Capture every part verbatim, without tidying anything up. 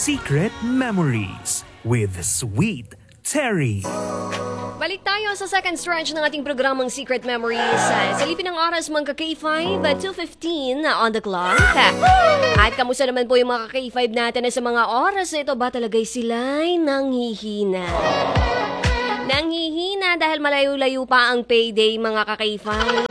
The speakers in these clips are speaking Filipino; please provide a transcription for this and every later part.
Secret Memories with Sweet Terry. Balik tayo sa second stretch ng ating programang Secret Memories. Sa lipin ng oras mga ka-K five, two fifteen on the clock. At kamusta naman po yung mga ka-K five natin na sa mga oras na ito ba talagay sila'y nanghihina? Nanghihina dahil malayo-layo pa ang payday mga ka-K five.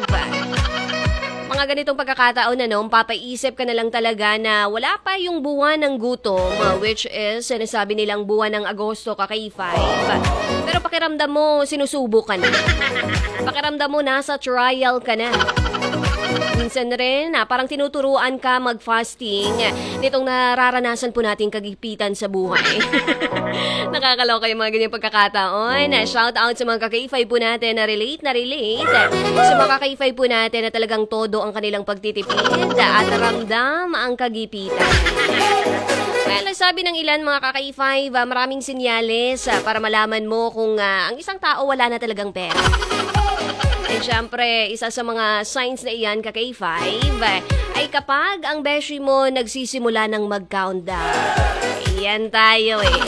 Mga ganitong pagkakataon na no, papaisip ka na lang talaga na wala pa yung buwan ng gutom, uh, which is sinasabi nilang buwan ng Agosto ka-K five. Pero pakiramdam mo, sinusubo ka na. Pakiramdam mo, nasa trial ka na. Minsan rin, ah, parang tinuturuan ka mag-fasting nitong nararanasan po nating kagipitan sa buhay. Nakakaloka yung mga ganyang pagkakataon. Shout out sa mga ka-K five po natin na relate na relate. Sa mga ka-K five po natin na talagang todo ang kanilang pagtitipid at ramdam ang kagipitan. Well, sabi ng ilan mga ka-K five, uh, maraming sinyales uh, para malaman mo kung uh, ang isang tao wala na talagang pera. And syempre, isa sa mga signs na iyan ka-K five uh, ay kapag ang beshi mo nagsisimula ng mag-countdown. Iyan tayo eh.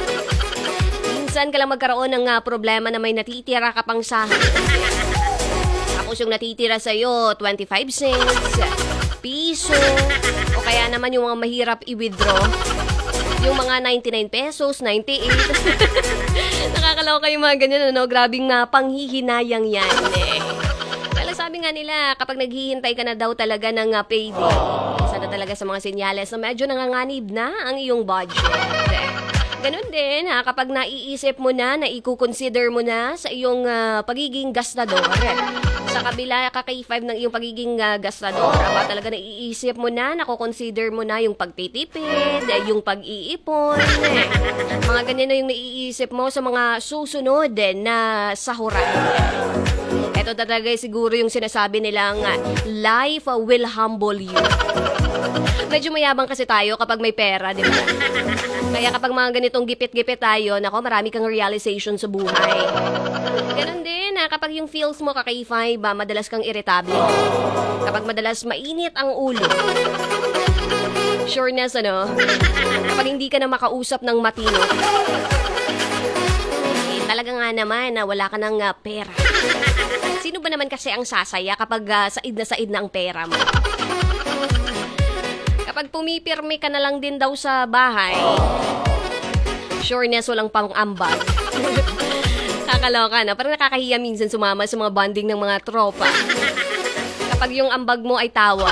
Minsan ka lang magkaroon ng uh, problema na may natitira ka pang sahod. Tapos yung natitira sa'yo, twenty-five cents, piso, o kaya naman yung mga mahirap i-withdraw. Yung mga ninety-nine pesos, ninety-eight. Nakakaloka yung mga ganyan, ano? Grabing na panghihinayang yan, eh. Kaya sabi nga nila, kapag naghihintay ka na daw talaga ng uh, payday, isa na talaga sa mga senyales na medyo nanganganib na ang iyong budget. Ganun din, ha, kapag naiisip mo na, na i-consider mo na sa iyong uh, pagiging gastador. Sa kabila ka-K five ng iyong pagiging uh, gastador, aba talaga naiisip mo na, nako-consider mo na yung pagtitipid, yung pag-iipon. Eh. Mga ganyan na yung naiisip mo sa mga susunod eh, na sahuran. Ito talaga siguro yung sinasabi nilang life will humble you. Medyo mayabang kasi tayo kapag may pera, di ba? Kaya kapag mga ganitong gipit-gipit tayo, nako, marami kang realization sa buhay. Ganun din, ha, kapag yung feels mo ka-K five, ba, madalas kang irritable. Kapag madalas mainit ang ulo. Sureness, ano? Kapag hindi ka na makausap ng matino. Eh, talaga nga naman na wala ka ng uh, pera. Sino ba naman kasi ang sasaya kapag uh, said na said na ang pera mo? Kapag pumipirmi ka na lang din daw sa bahay, sureness, walang pang-ambag. Kakaloka na. Parang nakakahiya minsan sumama sa mga bonding ng mga tropa. Kapag yung ambag mo ay tawa.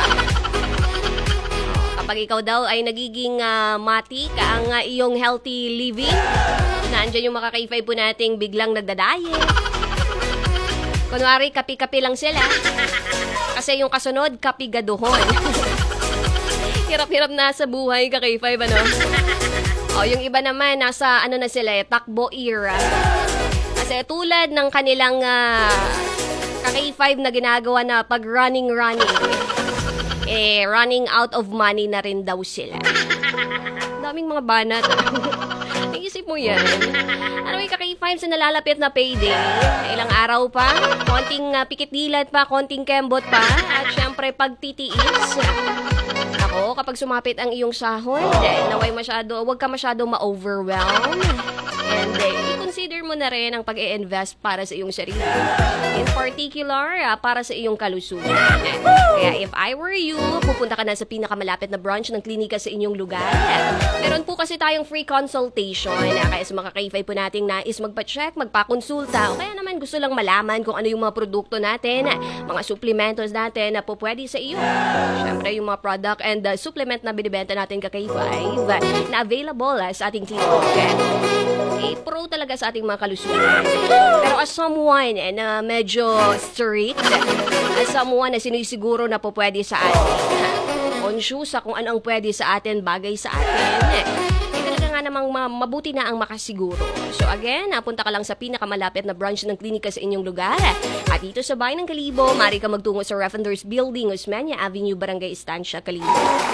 Kapag ikaw daw ay nagiging uh, matik ang uh, iyong healthy living, naandyan yung mga ka-K five po nating biglang nagdadiet. Kunwari, kapi-kapi lang sila. Kasi yung kasunod, kapigaduhon. Hirap-hirap na sa buhay ka-K five, ano? O, yung iba naman, nasa, ano na sila, eh, takbo era. Kasi tulad ng kanilang uh, ka-K five na ginagawa na pag running-running, eh, running out of money na rin daw sila. Daming mga banat. Naisip mo yan. Ano yung ka-K five sa nalalapit na payday? Ilang araw pa, konting uh, pikit-dilat pa, konting kembot pa, at syempre pagtitiis. Ako, kapag sumapit ang iyong sahod, eh, naway masyado, huwag ka masyado ma-overwhelm. And eh, i-consider mo na rin ang pag-i-invest para sa iyong sarili. In particular, uh, para sa iyong kalusugan. Kaya if I were you, pupunta ka na sa pinakamalapit na branch ng klinika sa inyong lugar. Meron po kasi tayong free consultation. Kaya sa mga ka-K five po nating nais magpa-check, magpa-konsulta, o kaya naman gusto lang malaman kung ano yung mga produkto natin, mga supplementos natin na po pwede sa iyo. Siyempre, yung mga product and uh, supplement na binibenta natin ka-K five na available uh, sa ating clinic. Eh, pro talaga sa ating mga kalusugan. Pero as someone eh, na medyo strict, as someone na sinisiguro na po pwede sa atin, conscious sa kung ano ang pwede sa atin, bagay sa atin, eh, talaga nga namang ma- mabuti na ang makasiguro. So again, napunta ka lang sa pinakamalapit na branch ng klinika sa inyong lugar. At dito sa Bayan ng Kalibo, maaari ka magtungo sa Refenders Building, Osmeña Avenue, Barangay Estancia, Kalibo.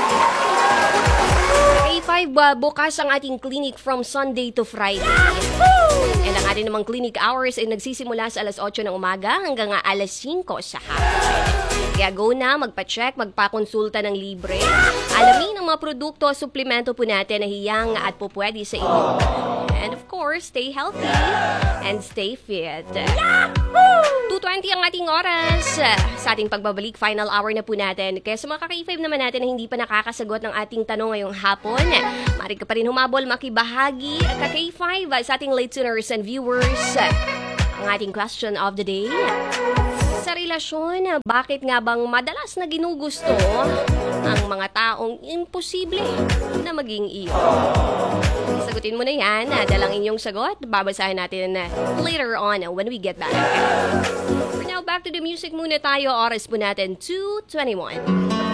K five, uh, bukas ang ating clinic from Sunday to Friday. And ang ating namang clinic hours ay nagsisimula sa alas otso ng umaga hanggang alas singko sa hapon. Kaya go na, magpa-check, magpa-konsulta ng libre. Alamin ang mga produkto o suplemento po natin na hiyang at po pwede sa inyo. And of course, stay healthy and stay fit. two twenty ang ating oras sa ating pagbabalik. Final hour na po natin. Kaya sa mga ka-K five naman natin na hindi pa nakakasagot ng ating tanong ngayong hapon, maaari ka pa rin humabol, makibahagi ka-K five sa ating late tuners and viewers. Ang ating question of the day, sa relasyon, bakit nga bang madalas na ginugusto ang mga taong imposible na maging iyo? Sagutin mo na yan. Dalang inyong sagot, babasahin natin later on when we get back. For now, back to the music muna tayo. Oras po natin two twenty-one.